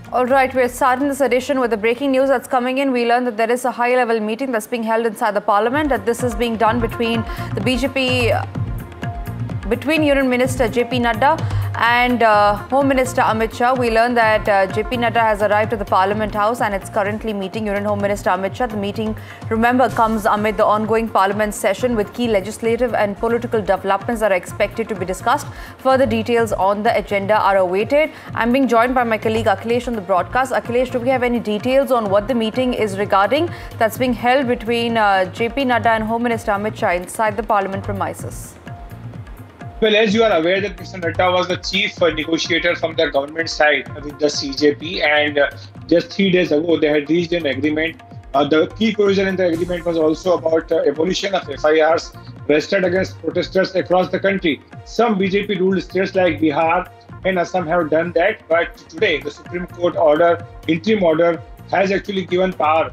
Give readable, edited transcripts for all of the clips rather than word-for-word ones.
All right, we're starting this edition with the breaking news that's coming in. We learned that there is a high-level meeting that's being held inside the parliament, that this is being done between the BJP, between Union Minister JP Nadda and Home Minister Amit Shah. We learned that JP Nadda has arrived at the Parliament House and it's currently meeting Union Home Minister Amit Shah. The meeting, remember, comes amid the ongoing Parliament session with key legislative and political developments that are expected to be discussed. Further details on the agenda are awaited. I'm being joined by my colleague Akhilesh on the broadcast. Akhilesh, do we have any details on what the meeting is regarding that's being held between JP Nadda and Home Minister Amit Shah inside the Parliament premises? Well, as you are aware that Mr. Nadda was the chief negotiator from the government side with the CJP, and just 3 days ago they had reached an agreement. The key provision in the agreement was also about abolition of FIRs registered against protesters across the country. Some BJP ruled states like Bihar and Assam have done that, but today the Supreme Court interim order, has actually given power,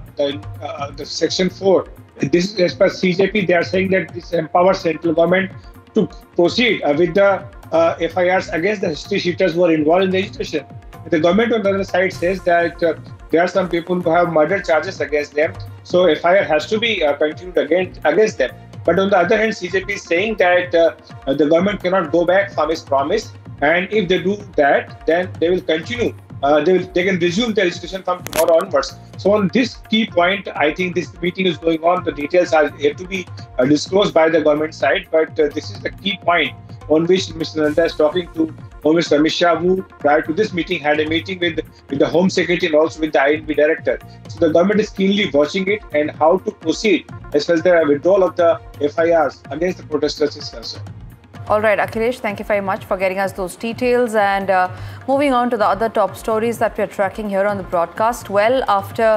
the Section 4. This is as per CJP. They are saying that this empowers central government to proceed with the FIRs against the history sheeters who are involved in the agitation. The government on the other side says that there are some people who have murder charges against them, so FIR has to be continued against them. But on the other hand, CJP is saying that the government cannot go back from its promise, and if they do that, then they will continue. They can resume their agitation from tomorrow onwards. So on this key point, I think this meeting is going on. The details are yet to be disclosed by the government side, but this is the key point on which Mr. Nadda is talking to Home Minister Amit Shah, who prior to this meeting had a meeting with the Home Secretary and also with the INB Director. So the government is keenly watching it and how to proceed as far as the withdrawal of the FIRs against the protesters is concerned. All right, Akhilesh, thank you very much for getting us those details. And moving on to the other top stories that we're tracking here on the broadcast. Well, after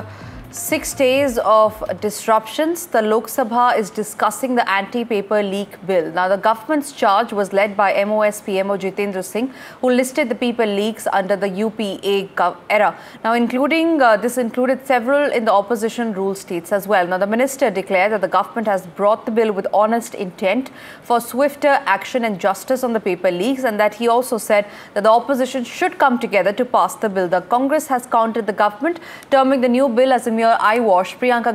6 days of disruptions, the Lok Sabha is discussing the anti-paper leak bill. Now, the government's charge was led by MOS PMO Jitendra Singh, who listed the paper leaks under the UPA era. Now, this included several in the opposition rule states as well. Now, the minister declared that the government has brought the bill with honest intent for swifter action and justice on the paper leaks, and that he also said that the opposition should come together to pass the bill. The Congress has countered the government, terming the new bill as a mere eyewash. Priyanka